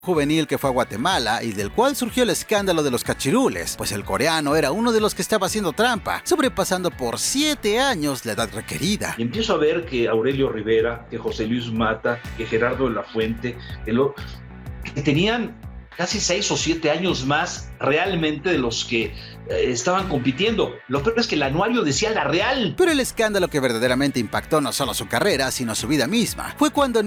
juvenil que fue a Guatemala y del cual surgió el escándalo de los cachirules, pues el coreano era uno de los que estaba haciendo trampa, sobrepasando por 7 años la edad requerida. Y empiezo a ver que Aurelio Rivera, que José Luis Mata, que Gerardo de la Fuente, que tenían casi 6 o 7 años más realmente de los que estaban compitiendo. Lo peor es que el anuario decía la real. Pero el escándalo que verdaderamente impactó no solo su carrera, sino su vida misma, fue cuando en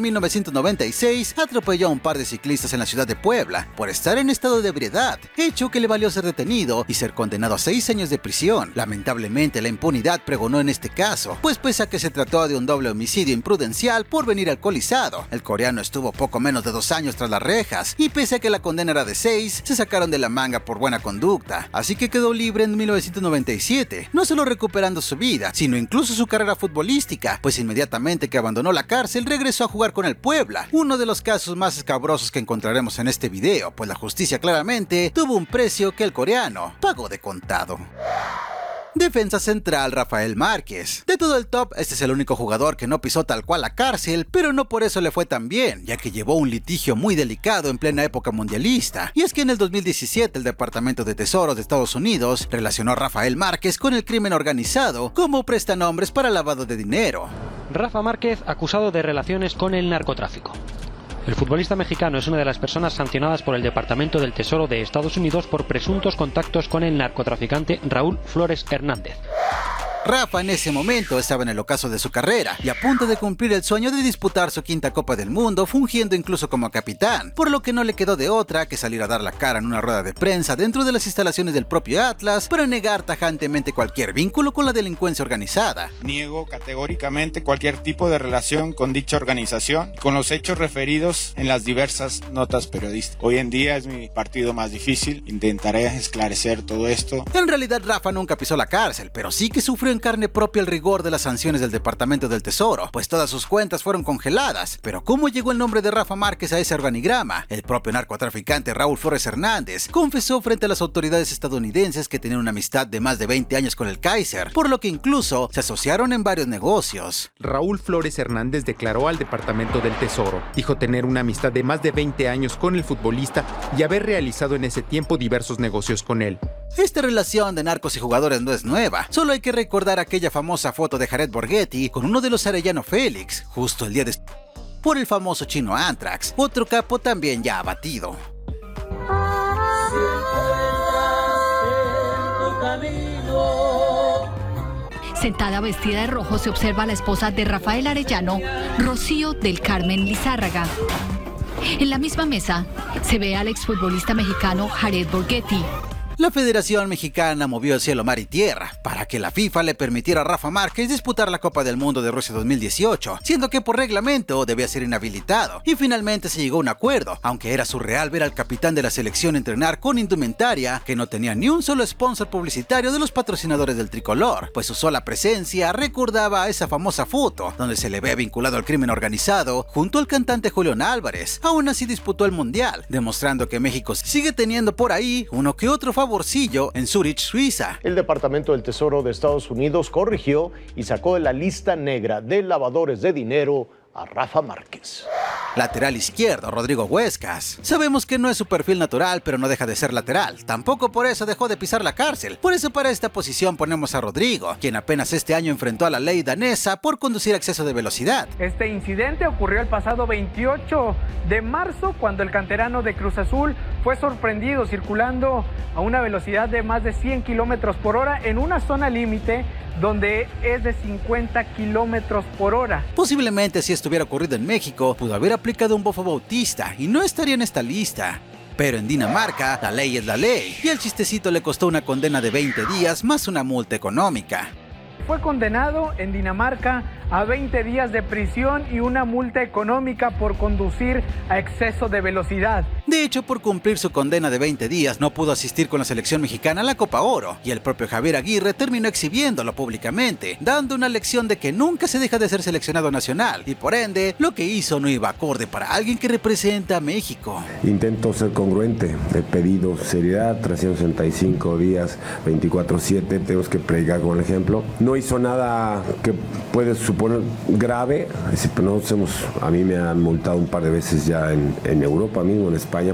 1996 atropelló a un par de ciclistas en la ciudad de Puebla por estar en estado de ebriedad, hecho que le valió ser detenido y ser condenado a 6 años de prisión. Lamentablemente la impunidad pregonó en este caso, pues pese a que se trató de un doble homicidio imprudencial por venir alcoholizado, el coreano estuvo poco menos de 2 años tras las rejas, y pese a que la condena era de 6, se sacaron de la manga por buena conducta, así que quedó libre en 1997, no solo recuperando su vida, sino incluso su carrera futbolística, pues inmediatamente que abandonó la cárcel regresó a jugar con el Puebla, uno de los casos más escabrosos que encontraremos en este video, pues la justicia claramente tuvo un precio que el coreano pagó de contado. Defensa central Rafael Márquez. De todo el top, este es el único jugador que no pisó tal cual la cárcel, pero no por eso le fue tan bien, ya que llevó un litigio muy delicado en plena época mundialista. Y es que en el 2017 el Departamento de Tesoro de Estados Unidos relacionó a Rafael Márquez con el crimen organizado como prestanombres para lavado de dinero. Rafa Márquez acusado de relaciones con el narcotráfico. El futbolista mexicano es una de las personas sancionadas por el Departamento del Tesoro de Estados Unidos por presuntos contactos con el narcotraficante Raúl Flores Hernández. Rafa en ese momento estaba en el ocaso de su carrera y a punto de cumplir el sueño de disputar su 5ª Copa del Mundo, fungiendo incluso como capitán, por lo que no le quedó de otra que salir a dar la cara en una rueda de prensa dentro de las instalaciones del propio Atlas para negar tajantemente cualquier vínculo con la delincuencia organizada. Niego categóricamente cualquier tipo de relación con dicha organización, con los hechos referidos en las diversas notas periodísticas. Hoy en día es mi partido más difícil, intentaré esclarecer todo esto. En realidad Rafa nunca pisó la cárcel, pero sí que sufrió en carne propia el rigor de las sanciones del Departamento del Tesoro, pues todas sus cuentas fueron congeladas. Pero ¿cómo llegó el nombre de Rafa Márquez a ese organigrama? El propio narcotraficante Raúl Flores Hernández confesó frente a las autoridades estadounidenses que tenían una amistad de más de 20 años con el Kaiser, por lo que incluso se asociaron en varios negocios. Raúl Flores Hernández declaró al Departamento del Tesoro, dijo tener una amistad de más de 20 años con el futbolista y haber realizado en ese tiempo diversos negocios con él. Esta relación de narcos y jugadores no es nueva, solo hay que recordar aquella famosa foto de Jared Borghetti con uno de los Arellano Félix, justo el día de por el famoso chino Anthrax, otro capo también ya abatido. Sentada vestida de rojo se observa a la esposa de Rafael Arellano, Rocío del Carmen Lizárraga. En la misma mesa se ve al exfutbolista mexicano Jared Borghetti. La Federación Mexicana movió el cielo, mar y tierra para que la FIFA le permitiera a Rafa Márquez disputar la Copa del Mundo de Rusia 2018, siendo que por reglamento debía ser inhabilitado, y finalmente se llegó a un acuerdo, aunque era surreal ver al capitán de la selección entrenar con indumentaria que no tenía ni un solo sponsor publicitario de los patrocinadores del tricolor, pues su sola presencia recordaba a esa famosa foto donde se le ve vinculado al crimen organizado junto al cantante Julián Álvarez. Aún así disputó el Mundial, demostrando que México sigue teniendo por ahí uno que otro favorcillo en Zurich, Suiza. El Departamento del Tesoro de Estados Unidos corrigió y sacó de la lista negra de lavadores de dinero a Rafa Márquez. Lateral izquierdo, Rodrigo Huescas. Sabemos que no es su perfil natural, pero no deja de ser lateral. Tampoco por eso dejó de pisar la cárcel. Por eso para esta posición ponemos a Rodrigo, quien apenas este año enfrentó a la ley danesa por conducir a exceso de velocidad. Este incidente ocurrió el pasado 28 de marzo, cuando el canterano de Cruz Azul fue sorprendido circulando a una velocidad de más de 100 kilómetros por hora en una zona límite donde es de 50 kilómetros por hora. Posiblemente si estuviera ocurrido en México, pudo haber aplicado un bofo bautista y no estaría en esta lista. Pero en Dinamarca, la ley es la ley, y el chistecito le costó una condena de 20 días más una multa económica. Fue condenado en Dinamarca a 20 días de prisión y una multa económica por conducir a exceso de velocidad. De hecho, por cumplir su condena de 20 días, no pudo asistir con la selección mexicana a la Copa Oro, y el propio Javier Aguirre terminó exhibiéndolo públicamente, dando una lección de que nunca se deja de ser seleccionado nacional, y por ende, lo que hizo no iba acorde para alguien que representa a México. Intento ser congruente, he pedido seriedad, 365 días, 24/7, tenemos que predicar con el ejemplo. No hizo nada que puede suponer pone grave, a mí me han multado un par de veces ya en Europa mismo, en España,